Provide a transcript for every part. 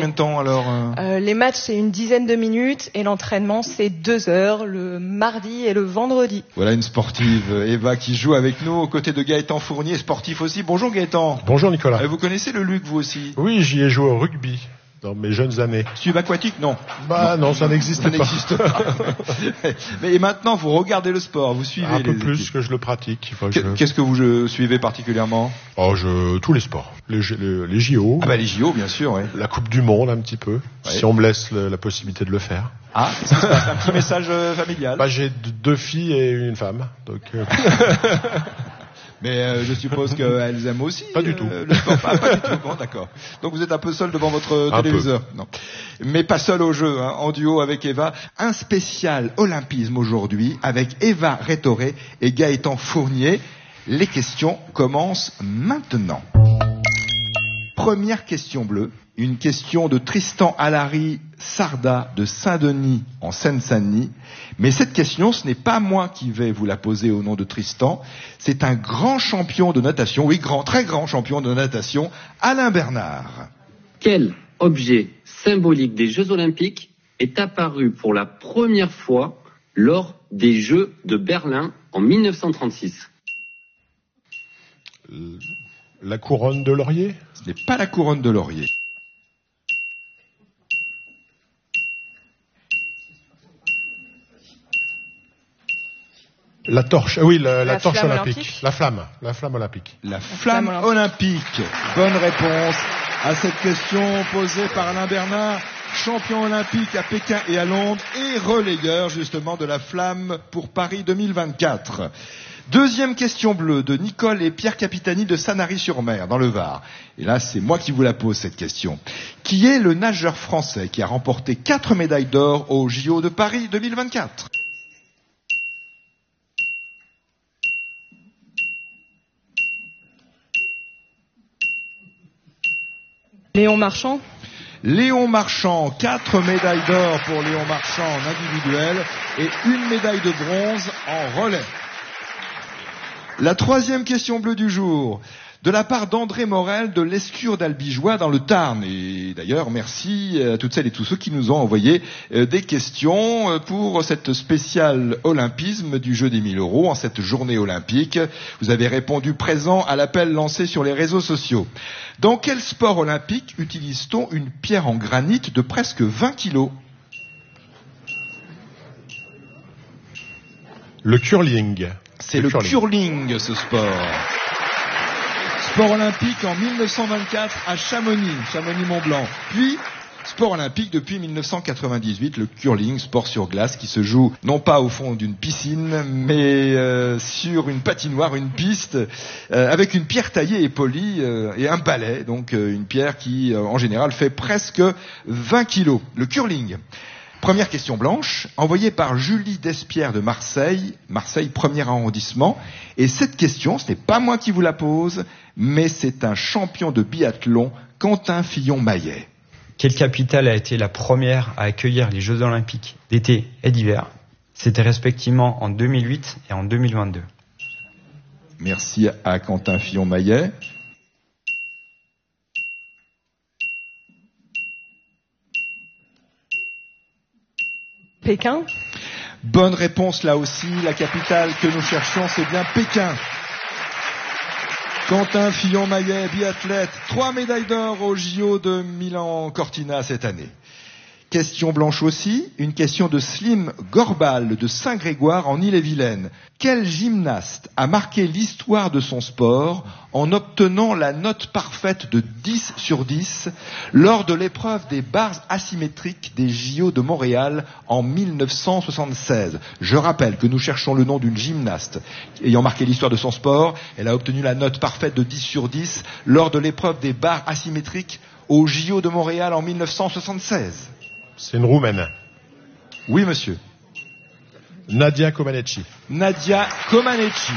combien de temps alors Les matchs, c'est une dizaine de minutes et l'entraînement, c'est 2 heures, le mardi et le vendredi. Voilà une sportive, Eva, qui joue avec nous aux côtés de Gaëtan Fournier, sportif aussi. Bonjour Gaëtan. Bonjour Nicolas. Vous connaissez le Luc, vous aussi? Oui, j'y ai joué au rugby dans mes jeunes années. Subaquatique, non. Non, ça n'existe pas. N'existe pas. Mais maintenant, vous regardez le sport, vous suivez un peu les plus équipes. que je le pratique. Qu'est-ce que vous suivez particulièrement? Tous les sports. Les JO. Ah bah les JO, bien sûr, oui. La Coupe du Monde, un petit peu. Ouais. Si on me laisse la possibilité de le faire. Ah, qu'est-ce qui se passe? Un petit message familial? J'ai 2 filles et une femme. Donc, Mais je suppose qu'elles aiment aussi pas du tout. Le sport. Pas du tout. Bon, d'accord. Donc vous êtes un peu seul devant votre téléviseur. Non. Mais pas seul au jeu, hein, en duo avec Eva. Un spécial olympisme aujourd'hui avec Eva Rétoré et Gaëtan Fournier. Les questions commencent maintenant. Première question bleue. Une question de Tristan Alary Sarda de Saint-Denis en Seine-Saint-Denis. Mais cette question, ce n'est pas moi qui vais vous la poser au nom de Tristan. C'est un grand champion de natation, oui, très grand champion de natation, Alain Bernard. Quel objet symbolique des Jeux Olympiques est apparu pour la première fois lors des Jeux de Berlin en 1936? La couronne de laurier? Ce n'est pas la couronne de laurier. La torche, oui, la torche olympique. olympique. La flamme olympique. La flamme olympique. Bonne réponse à cette question posée par Alain Bernard, champion olympique à Pékin et à Londres et relayeur justement de la flamme pour Paris 2024. Deuxième question bleue de Nicole et Pierre Capitani de Sanary-sur-Mer, dans le Var. Et là, c'est moi qui vous la pose, cette question. Qui est le nageur français qui a remporté 4 médailles d'or aux JO de Paris 2024? Léon Marchand. Léon Marchand, 4 médailles d'or pour Léon Marchand en individuel et 1 médaille de bronze en relais. La troisième question bleue du jour, de la part d'André Morel de l'Escure d'Albigeois dans le Tarn. Et d'ailleurs, merci à toutes celles et tous ceux qui nous ont envoyé des questions pour cette spéciale olympisme du jeu des 1000 € en cette journée olympique. Vous avez répondu présent à l'appel lancé sur les réseaux sociaux. Dans quel sport olympique utilise-t-on une pierre en granit de presque 20 kilos? Le curling. C'est le curling, ce sport. Sport olympique en 1924 à Chamonix-Mont-Blanc. Puis, sport olympique depuis 1998, le curling, sport sur glace qui se joue non pas au fond d'une piscine, mais sur une patinoire, une piste, avec une pierre taillée et polie et un balai, donc une pierre qui, en général, fait presque 20 kilos. Le curling. Première question blanche, envoyée par Julie Despierres de Marseille, 1er arrondissement. Et cette question, ce n'est pas moi qui vous la pose, mais c'est un champion de biathlon, Quentin Fillon-Maillet. Quelle capitale a été la première à accueillir les Jeux Olympiques d'été et d'hiver? C'était respectivement en 2008 et en 2022. Merci à Quentin Fillon-Maillet. Pékin. Bonne réponse là aussi, la capitale que nous cherchons, c'est bien Pékin. Quentin Fillon-Maillet, biathlète, 3 médailles d'or au JO de Milan-Cortina cette année. Question blanche aussi, une question de Slim Gorbal de Saint-Grégoire en Ille-et-Vilaine. Quel gymnaste a marqué l'histoire de son sport en obtenant la note parfaite de 10 sur 10 lors de l'épreuve des barres asymétriques des JO de Montréal en 1976? Je rappelle que nous cherchons le nom d'une gymnaste ayant marqué l'histoire de son sport. Elle a obtenu la note parfaite de 10 sur 10 lors de l'épreuve des barres asymétriques aux JO de Montréal en 1976. C'est une Roumaine. Oui, monsieur. Nadia Comaneci. Nadia Comaneci.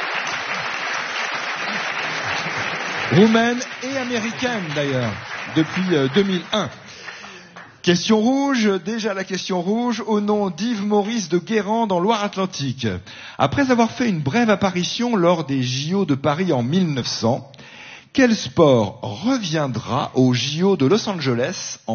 Roumaine et américaine, d'ailleurs, depuis 2001. Question rouge, déjà la question rouge, au nom d'Yves Maurice de Guérand dans Loire-Atlantique. Après avoir fait une brève apparition lors des JO de Paris en 1900, quel sport reviendra aux JO de Los Angeles en